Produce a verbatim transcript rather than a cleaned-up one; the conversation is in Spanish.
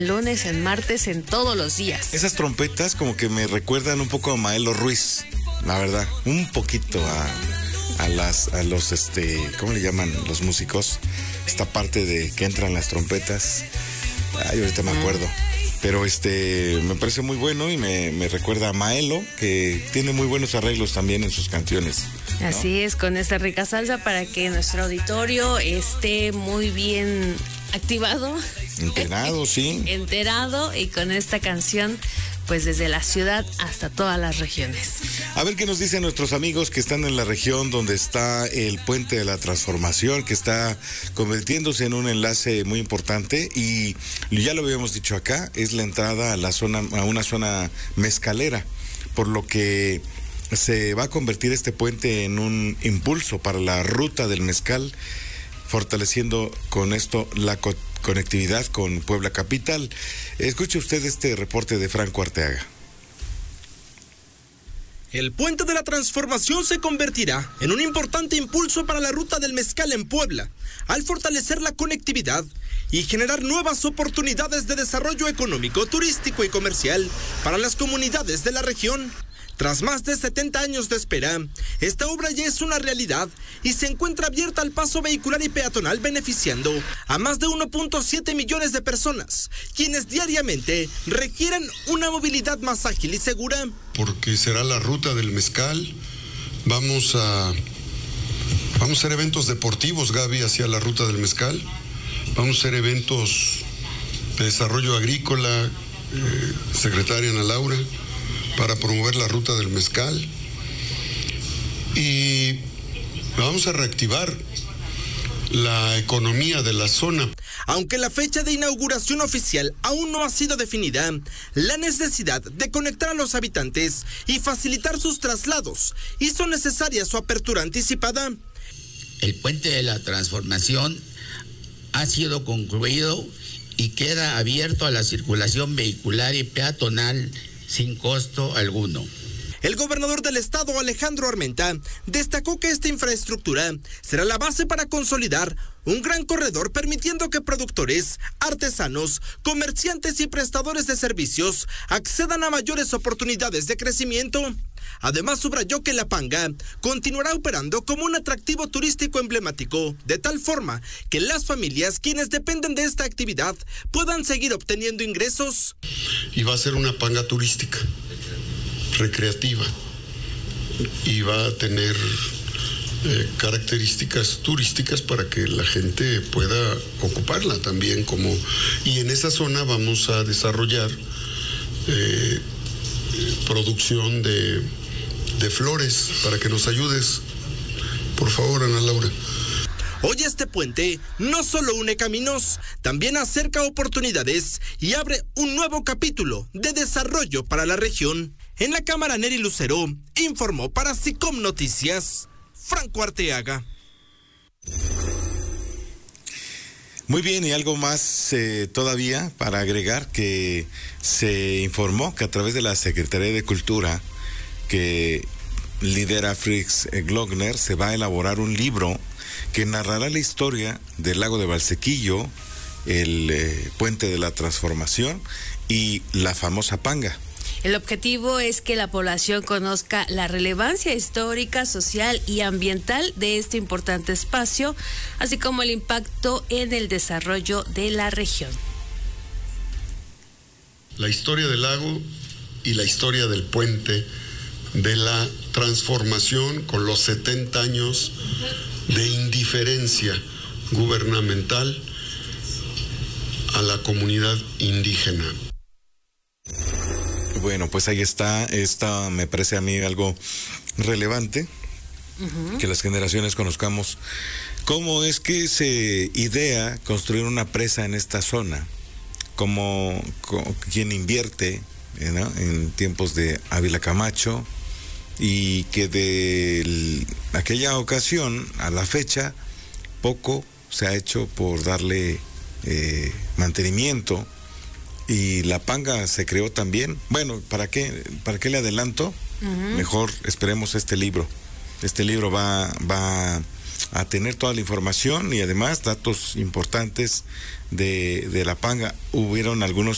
lunes, en martes, en todos los días. Esas trompetas como que me recuerdan un poco a Maelo Ruiz, la verdad, un poquito a, a las, a los, este, ¿cómo le llaman los músicos? Esta parte de que entran las trompetas, ay, ahorita me acuerdo, pero este, me parece muy bueno y me, me recuerda a Maelo, que tiene muy buenos arreglos también en sus canciones, ¿no? Así es, con esta rica salsa para que nuestro auditorio esté muy bien activado. Enterado, sí. Enterado, y con esta canción, pues desde la ciudad hasta todas las regiones. A ver qué nos dicen nuestros amigos que están en la región donde está el Puente de la Transformación, que está convirtiéndose en un enlace muy importante, y ya lo habíamos dicho acá, es la entrada a la zona, a una zona mezcalera, por lo que se va a convertir este puente en un impulso para la ruta del mezcal, fortaleciendo con esto la co- conectividad con Puebla Capital. Escuche usted este reporte de Franco Arteaga. El Puente de la Transformación se convertirá en un importante impulso para la ruta del mezcal en Puebla, al fortalecer la conectividad y generar nuevas oportunidades de desarrollo económico, turístico y comercial para las comunidades de la región. Tras más de setenta años de espera, esta obra ya es una realidad y se encuentra abierta al paso vehicular y peatonal, beneficiando a más de uno punto siete millones de personas, quienes diariamente requieren una movilidad más ágil y segura. Porque será la ruta del mezcal, vamos a, vamos a hacer eventos deportivos, Gaby, hacia la ruta del mezcal, vamos a hacer eventos de desarrollo agrícola, eh, secretaria Ana Laura, para promover la ruta del mezcal, y vamos a reactivar la economía de la zona. Aunque la fecha de inauguración oficial aún no ha sido definida, la necesidad de conectar a los habitantes y facilitar sus traslados hizo necesaria su apertura anticipada. El Puente de la Transformación ha sido concluido y queda abierto a la circulación vehicular y peatonal sin costo alguno. El gobernador del estado, Alejandro Armenta, destacó que esta infraestructura será la base para consolidar un gran corredor, permitiendo que productores, artesanos, comerciantes y prestadores de servicios accedan a mayores oportunidades de crecimiento. Además, subrayó que La Panga continuará operando como un atractivo turístico emblemático, de tal forma que las familias quienes dependen de esta actividad puedan seguir obteniendo ingresos. Y va a ser una panga turística, recreativa, y va a tener eh, características turísticas para que la gente pueda ocuparla también, como, y en esa zona vamos a desarrollar eh, producción de, de flores, para que nos ayudes, por favor, Ana Laura. Hoy este puente no solo une caminos, también acerca oportunidades y abre un nuevo capítulo de desarrollo para la región. En la cámara, Neri Lucero informó para SICOM Noticias, Franco Arteaga. Muy bien, y algo más eh, todavía para agregar, que se informó que a través de la Secretaría de Cultura, que lidera Fritz Glockner, se va a elaborar un libro que narrará la historia del lago de Valsequillo, el eh, Puente de la Transformación y la famosa Panga. El objetivo es que la población conozca la relevancia histórica, social y ambiental de este importante espacio, así como el impacto en el desarrollo de la región. La historia del lago y la historia del puente de la transformación, con los setenta años de indiferencia gubernamental a la comunidad indígena. Bueno, pues ahí está, esta me parece a mí algo relevante, uh-huh. que las generaciones conozcamos cómo es que se idea construir una presa en esta zona, cómo, cómo quién invierte, ¿no?, en tiempos de Ávila Camacho, y que de el, aquella ocasión a la fecha poco se ha hecho por darle eh, mantenimiento. Y la Panga se creó también. Bueno, ¿para qué, para qué le adelanto? Uh-huh. Mejor esperemos este libro. Este libro va, va a tener toda la información y además datos importantes de, de la Panga. Hubieron algunos